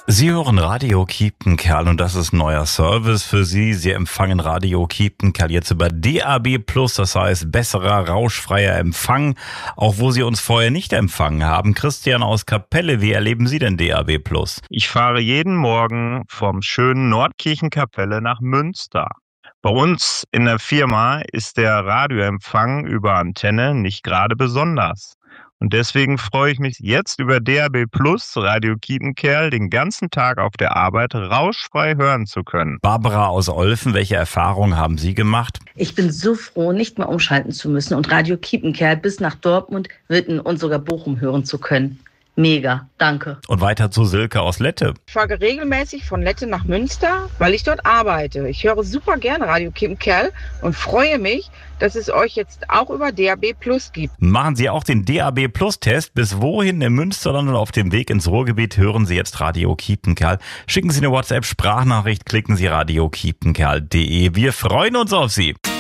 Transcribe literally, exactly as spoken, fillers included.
Sie hören Radio Kiepenkerl und das ist ein neuer Service für Sie. Sie empfangen Radio Kiepenkerl jetzt über D A B plus, das heißt besserer, rauschfreier Empfang, auch wo Sie uns vorher nicht empfangen haben. Christian aus Kapelle, wie erleben Sie denn D A B plus? Ich fahre jeden Morgen vom schönen Nordkirchenkapelle nach Münster. Bei uns in der Firma ist der Radioempfang über Antenne nicht gerade besonders. Und deswegen freue ich mich jetzt über D A B plus, Radio Kiepenkerl, den ganzen Tag auf der Arbeit rauschfrei hören zu können. Barbara aus Olfen, welche Erfahrungen haben Sie gemacht? Ich bin so froh, nicht mehr umschalten zu müssen und Radio Kiepenkerl bis nach Dortmund, Witten und sogar Bochum hören zu können. Mega, danke. Und weiter zu Silke aus Lette. Ich fahre regelmäßig von Lette nach Münster, weil ich dort arbeite. Ich höre super gerne Radio Kiepenkerl und freue mich, dass es euch jetzt auch über D A B plus gibt. Machen Sie auch den D A B plus Test. Bis wohin im Münsterland und auf dem Weg ins Ruhrgebiet hören Sie jetzt Radio Kiepenkerl. Schicken Sie eine WhatsApp-Sprachnachricht, klicken Sie radio kiepenkerl punkt de. Wir freuen uns auf Sie.